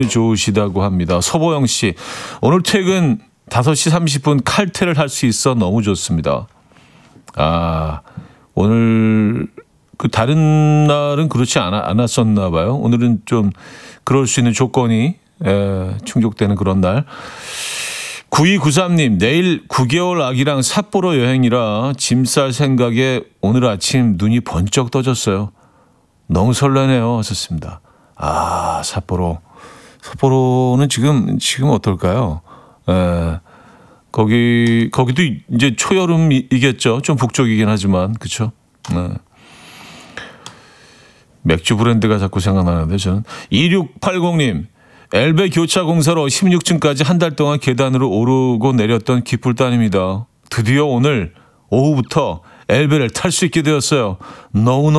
좋으시다고 합니다. 서보영 씨, 오늘 퇴근 5시 30분 칼퇴를 할 수 있어 너무 좋습니다. 아, 오늘 그 다른 날은 그렇지 않았었나 봐요. 오늘은 좀 그럴 수 있는 조건이 충족되는 그런 날. 9293님, 내일 9개월 아기랑 삿포로 여행이라 짐 쌀 생각에 오늘 아침 눈이 번쩍 떠졌어요. 너무 설레네요. 하셨습니다. 아, 삿포로는 지금 어떨까요? 거기도 이제 초여름이겠죠. 좀 북쪽이긴 하지만, 그쵸? 맥주 브랜드가 자꾸 생각나는데, 저는. 2680님, 엘베 교차 공사로 16층까지 한 달 동안 계단으로 오르고 내렸던 기쁠 따입니다. 드디어 오늘 오후부터 엘베를 탈 수 있게 되었어요. 너무너무